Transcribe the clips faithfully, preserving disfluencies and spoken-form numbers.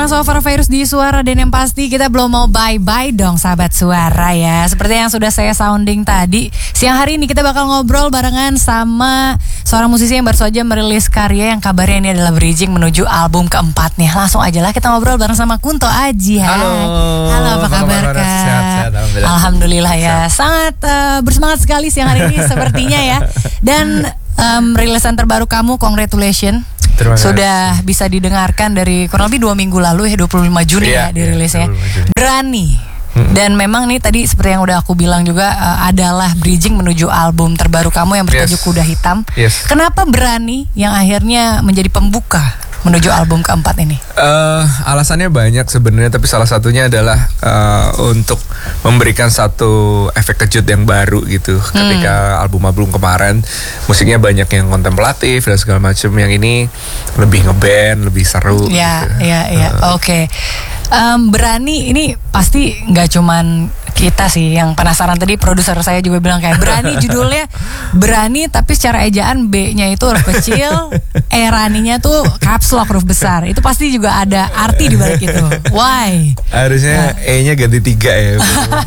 so far virus di suara, dan yang pasti kita belum mau bye-bye dong sahabat suara ya. Seperti yang sudah saya sounding tadi, siang hari ini kita bakal ngobrol barengan sama seorang musisi yang baru saja merilis karya yang kabarnya ini adalah bridging menuju album keempatnya. Langsung aja lah kita ngobrol bareng sama Kunto Aji. Hai. Halo. Halo, apa kabar Kak? Sehat, sehat, alhamdulillah. Alhamdulillah ya. Sehat. Sangat uh, bersemangat sekali siang hari ini sepertinya ya. Dan um, rilisan terbaru kamu, congratulations. Sudah bisa didengarkan dari kurang lebih dua minggu lalu ya, dua puluh lima Juni iya, ya dirilisnya. iya, Berani. Hmm. Dan memang nih tadi seperti yang udah aku bilang juga uh, adalah bridging menuju album terbaru kamu yang bertajuk yes. Kuda Hitam. Yes. Kenapa Berani yang akhirnya menjadi pembuka menuju album keempat ini? Uh, alasannya banyak sebenarnya, tapi salah satunya adalah uh, untuk memberikan satu efek kejut yang baru gitu. Hmm. Ketika album-album kemarin musiknya banyak yang kontemplatif dan segala macam, yang ini lebih ngeband, lebih seru. Ya, gitu. ya, ya. Uh. Oke. Okay. Um, Berani ini pasti nggak cuman kita sih yang penasaran. Tadi produser saya juga bilang kayak Berani judulnya Berani tapi secara ejaan B-nya itu huruf kecil, E Raninya tuh caps lock huruf besar. Itu pasti juga ada arti di balik itu. Why? Harusnya nah. E-nya ganti tiga ya.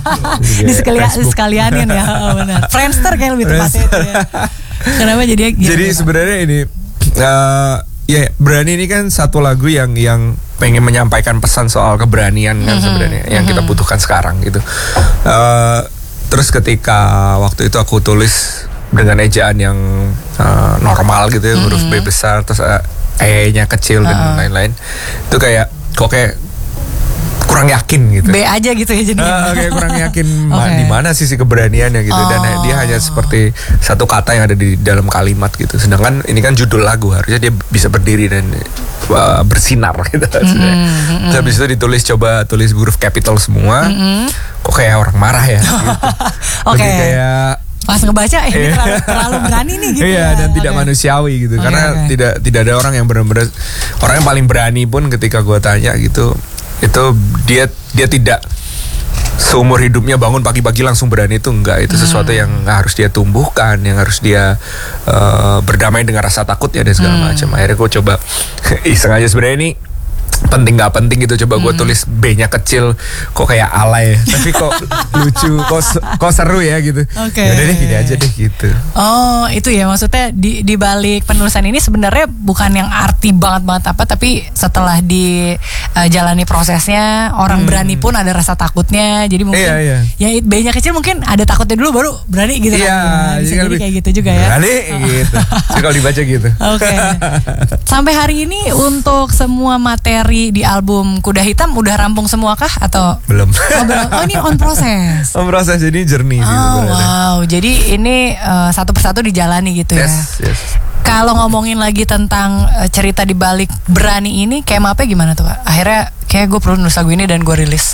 Di sekalian sekalianin ya. Oh, benar. Friendster kayak lebih tepatnya itu ya. Kenapa jadi Jadi sebenarnya ini uh, ya, Berani ini kan satu lagu yang yang pengen menyampaikan pesan soal keberanian kan, mm-hmm. sebenarnya yang mm-hmm. kita butuhkan sekarang gitu. Uh, terus ketika waktu itu aku tulis dengan ejaan yang uh, normal gitu ya, mm-hmm. huruf B besar, terus uh, E-nya kecil uh-uh. dan lain-lain. Itu kayak kok kayak kurang yakin gitu. B aja gitu ya jadinya. Uh, kayak kurang yakin okay. di mana sisi keberaniannya gitu. Oh. Dan dia hanya seperti satu kata yang ada di dalam kalimat gitu. Sedangkan ini kan judul lagu, harusnya dia bisa berdiri dan uh, bersinar gitu. Mm-hmm. Terus habis itu ditulis, coba tulis huruf capital semua. Mm-hmm. Kok kayak orang marah ya gitu. Oke. Okay. Kayak pas ngebaca ini terlalu, terlalu berani nih gitu. Iya, ya. dan okay. tidak manusiawi gitu. Okay, karena okay. tidak tidak ada orang yang benar-benar, orang yang paling berani pun ketika gue tanya gitu, itu dia dia tidak seumur hidupnya bangun pagi-pagi langsung berani, itu enggak. Itu sesuatu hmm. yang harus dia tumbuhkan, yang harus dia uh, berdamai dengan rasa takut ya dan segala hmm. macam. Akhirnya gue coba iseng aja, sebenarnya ini penting nggak penting gitu, coba gue hmm. tulis B-nya kecil, kok kayak alay tapi kok lucu, kok kok seru ya gitu. Okay. Ya udah deh gini aja deh gitu. Oh itu ya, maksudnya di di balik penulisan ini sebenarnya bukan yang arti banget banget apa, tapi setelah dijalani uh, prosesnya orang hmm. berani pun ada rasa takutnya, jadi mungkin iya, iya. ya B-nya kecil mungkin ada takutnya dulu baru berani gitu. Iya, kan. Bisa jadi kayak gitu juga ya. Berani gitu. Jadi kalau dibaca gitu. Oke. Okay. Sampai hari ini untuk semua materi di album Kuda Hitam udah rampung semua kah atau belum? Oh, belum. Oh ini on proses. On proses, jadi journey. Oh gitu, wow, jadi ini uh, satu persatu dijalani gitu ya. Yes, yes. Kalau ngomongin lagi tentang uh, cerita di balik Berani ini, kayak apa gimana tuh Kak? Akhirnya kayak gue perlu nulis lagu ini dan gue rilis.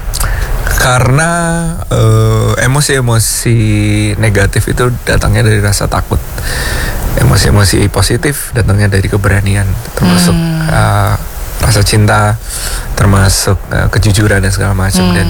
Karena uh, emosi-emosi negatif itu datangnya dari rasa takut. Emosi-emosi positif datangnya dari keberanian, termasuk hmm. uh, rasa cinta, termasuk uh, kejujuran dan segala macam. Hmm. Dan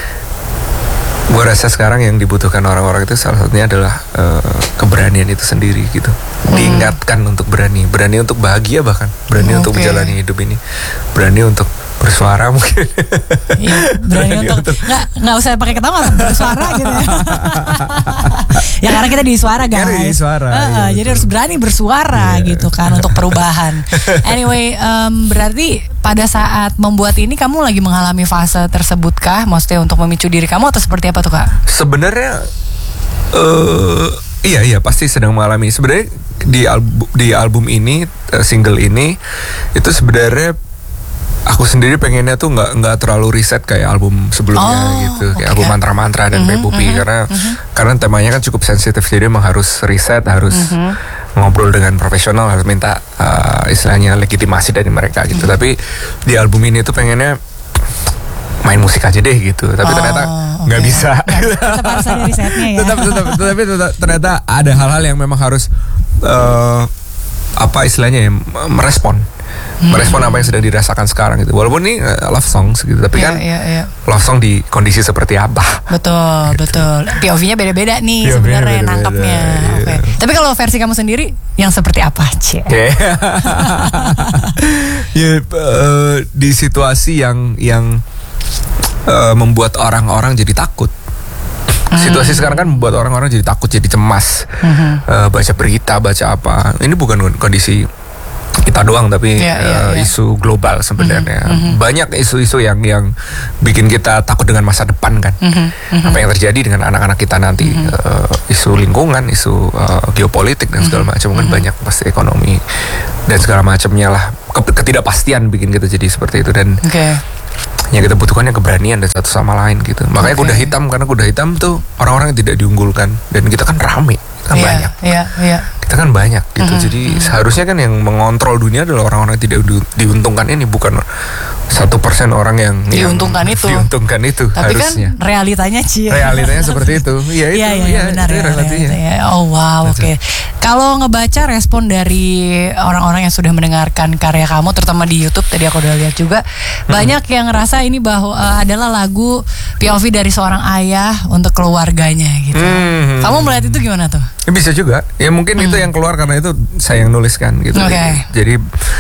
gue rasa sekarang yang dibutuhkan orang-orang itu salah satunya adalah uh, keberanian itu sendiri gitu. Hmm. Diingatkan untuk berani, berani untuk bahagia, bahkan berani okay. untuk menjalani hidup ini, berani untuk bersuara mungkin. Iya, berani, berani untuk nggak nggak usah pakai ketawa, bersuara gitu ya. Ya karena kita di suara guys. Di suara. Uh, uh, iya, jadi harus berani bersuara yeah. gitu kan untuk perubahan. Anyway, um, berarti pada saat membuat ini kamu lagi mengalami fase tersebut kah? Maksudnya untuk memicu diri kamu atau seperti apa tuh Kak? Sebenarnya uh, iya iya pasti sedang mengalami. Sebenarnya di album di album ini, uh, single ini itu sebenarnya aku sendiri pengennya tuh nggak nggak terlalu riset kayak album sebelumnya oh, gitu, kayak okay. album mantra-mantra dan mm-hmm, Pepupi mm-hmm, karena mm-hmm. karena temanya kan cukup sensitif, jadi emang harus riset, harus mm-hmm. ngobrol dengan profesional, harus minta uh, istilahnya legitimasi dari mereka gitu. Mm-hmm. Tapi di album ini tuh pengennya main musik aja deh gitu, tapi oh, ternyata nggak okay. bisa. Tetap harus ada risetnya ya. tetap, tetap, tetapi tetap, ternyata ada hal-hal yang memang harus uh, apa istilahnya ya, merespon. Hmm. merespon apa yang sedang dirasakan sekarang gitu. Walaupun ini uh, love songs gitu, tapi yeah, kan yeah, yeah. love song di kondisi seperti apa? Betul, gitu. Betul. P O V-nya beda-beda nih sebenarnya nangkapnya. Iya. Oke. Tapi kalau versi kamu sendiri yang seperti apa, Cie? Okay. ya, uh, di situasi yang yang uh, membuat orang-orang jadi takut. Situasi hmm. sekarang kan membuat orang-orang jadi takut, jadi cemas. Hmm. Uh, baca berita, baca apa. Ini bukan kondisi kita doang, tapi yeah, yeah, uh, yeah. isu global sebenarnya. Mm-hmm. Banyak isu-isu yang yang bikin kita takut dengan masa depan kan. Mm-hmm. Apa yang terjadi dengan anak-anak kita nanti. Mm-hmm. uh, Isu lingkungan, isu uh, geopolitik dan segala macam. Kan mm-hmm. banyak, pasti ekonomi dan segala macamnya lah. Ketidakpastian bikin kita jadi seperti itu. Dan okay. yang kita butuhkannya keberanian dan satu sama lain gitu. Makanya okay. kuda hitam, karena kuda hitam tuh orang-orang yang tidak diunggulkan. Dan kita kan rame, kan yeah, banyak yeah, yeah. Kita kan banyak gitu. Mm-hmm. Jadi mm-hmm. seharusnya kan yang mengontrol dunia adalah orang-orang yang tidak di- diuntungkan ini, bukan satu persen orang yang diuntungkan yang itu. Diuntungkan itu. Tapi harusnya. Kan realitanya Cie. Realitanya seperti itu. Iya itu. Iya ya, ya, benar ya, realitanya. Oh wow, oke. Okay. Kalau ngebaca respon dari orang-orang yang sudah mendengarkan karya kamu, terutama di YouTube tadi aku udah lihat juga, mm-hmm. banyak yang ngerasa ini bahwa uh, adalah lagu P O V dari seorang ayah untuk keluarganya gitu. Mm-hmm. Kamu melihat itu gimana tuh? Ya, bisa juga. Ya mungkin mm. itu yang keluar karena itu saya yang nuliskan gitu. Okay. Jadi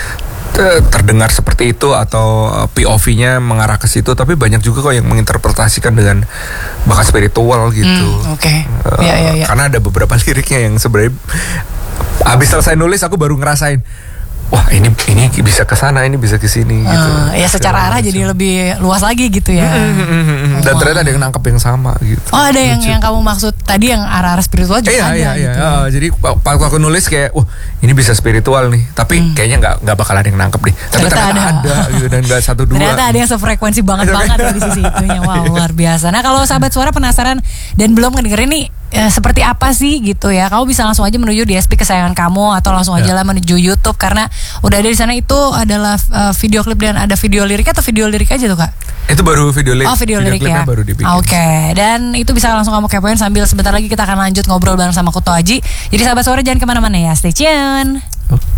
terdengar seperti itu atau P O V-nya mengarah ke situ, tapi banyak juga kok yang menginterpretasikan dengan bakat spiritual gitu. Mm, Oke. Okay. Uh, ya, ya, ya. Karena ada beberapa liriknya yang sebenarnya habis selesai nulis aku baru ngerasain, wah ini ini bisa ke sana, ini bisa ke sini uh, gitu. Ya secara arah jadi lebih luas lagi gitu ya. Mm-hmm. Dan wow. ternyata ada yang nangkep yang sama gitu. Oh ada yang Lucu. yang kamu maksud tadi yang arah-arah spiritual juga iya, ada iya, gitu. Iya. Uh, jadi waktu aku nulis kayak, wah ini bisa spiritual nih, tapi hmm. kayaknya nggak nggak bakal ada yang nangkep deh. Tapi ternyata, ternyata ada. ada gitu, dan nggak satu dua. Ternyata ada yang sefrekuensi banget banget di sisi itunya. Wow luar biasa. Nah kalau sahabat suara penasaran dan belum ngedengerin nih ya, seperti apa sih gitu ya, kamu bisa langsung aja menuju D S P kesayangan kamu atau langsung aja lah menuju YouTube karena udah ada di sana. Itu adalah uh, video klip dan ada video lirik atau video lirik aja tuh Kak? Itu baru video lirik. Oh video, video lirik ya. Baru dibikin. Oke, okay. Dan itu bisa langsung kamu kepoin sambil sebentar lagi kita akan lanjut ngobrol bareng sama Kuto Aji. Jadi sahabat suara jangan kemana-mana ya, stay tune.